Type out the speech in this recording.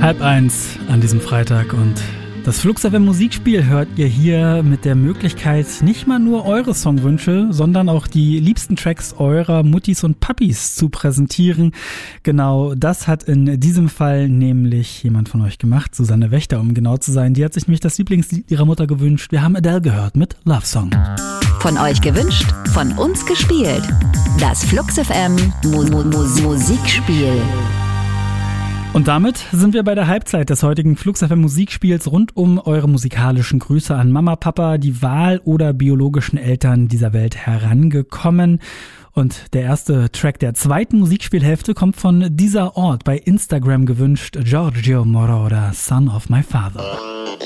1:30 an diesem Freitag und das Flux FM Musikspiel hört ihr hier mit der Möglichkeit, nicht mal nur eure Songwünsche, sondern auch die liebsten Tracks eurer Muttis und Papis zu präsentieren. Genau das hat in diesem Fall nämlich jemand von euch gemacht, Susanne Wächter, um genau zu sein. Die hat sich nämlich das Lieblingslied ihrer Mutter gewünscht. Wir haben Adele gehört mit Love Song. Von euch gewünscht, von uns gespielt. Das Flux FM Musikspiel. Und damit sind wir bei der Halbzeit des heutigen Flux FM Musikspiels rund um eure musikalischen Grüße an Mama, Papa, die Wahl- oder biologischen Eltern dieser Welt herangekommen. Und der erste Track der zweiten Musikspielhälfte kommt von dieser Ort, bei Instagram gewünscht, Giorgio Moroder, Son of My Father.